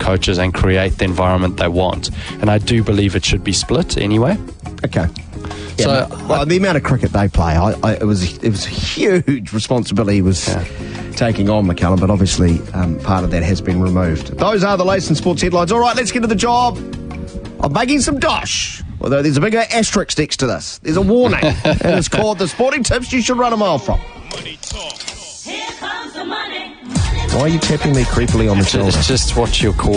coaches and create the environment they want. And I do believe it should be split anyway. Okay. Yeah, so the amount of cricket they play, it was a huge responsibility he was taking on, McCallum, but obviously part of that has been removed. Those are the latest in sports headlines. All right, let's get to the job of making some dosh. Although there's a bigger asterisk next to this. There's a warning. And it's called the sporting tips you should run a mile from. Money talk. Here comes the money. Why are you tapping me creepily on the shoulder? It's just what you're called.